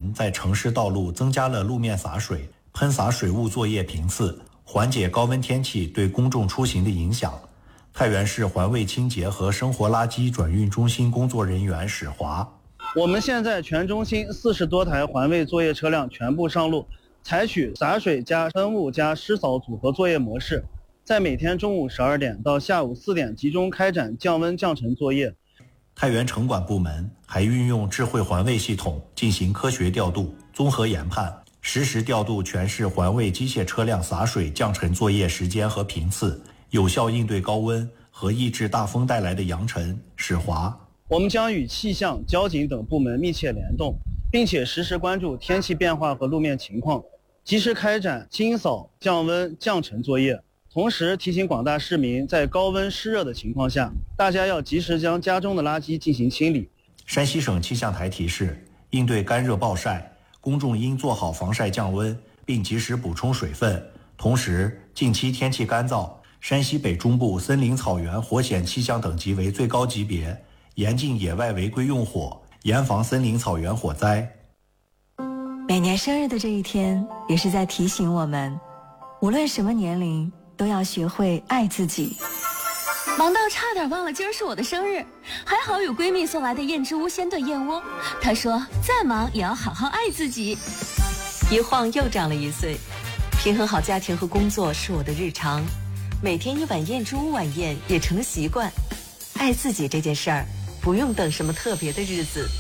人在城市道路增加了路面洒水、喷洒水雾作业频次，缓解高温天气对公众出行的影响。太原市环卫清洁和生活垃圾转运中心工作人员史华： 我们现在全中心40多台环卫作业车辆全部上路，采取洒水加喷雾加湿扫组合作业模式，在每天中午12点到下午4点集中开展降温降尘作业。 太原城管部门还运用智慧环卫系统进行科学调度、综合研判，实时调度全市环卫机械车辆洒水降尘作业时间和频次，有效应对高温和抑制大风带来的扬尘。史华： 我们将与气象、交警等部门密切联动，并且实时关注天气变化和路面情况，及时开展清扫、降温、降尘作业。同时提醒广大市民，在高温湿热的情况下，大家要及时将家中的垃圾进行清理。 山西省气象台提示，应对干热暴晒，公众应做好防晒降温，并及时补充水分。同时，近期天气干燥，山西北中部森林草原火险气象等级为最高级别，严禁野外违规用火，严防森林草原火灾。 每年生日的这一天，也是在提醒我们，无论什么年龄，都要学会爱自己。 忙到差点忘了今儿是我的生日，还好有闺蜜送来的燕之屋鲜炖燕窝。她说再忙也要好好爱自己。 一晃又长了1岁，平衡好家庭和工作是我的日常，每天1碗燕之屋晚宴也成了习惯。爱自己这件事儿，不用等什么特别的日子。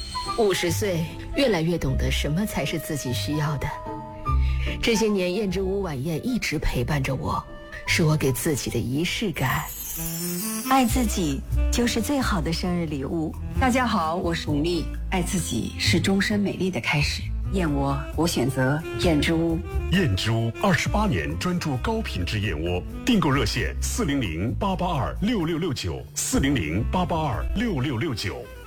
50岁，越来越懂得什么才是自己需要的。这些年，燕之屋晚宴一直陪伴着我，是我给自己的仪式感。 爱自己就是最好的生日礼物。 大家好，我是巩俐。爱自己是终身美丽的开始。燕窝，我选择燕之屋。 燕之屋28年专注高品质燕窝，订购热线400-882-6669，400-882-6669。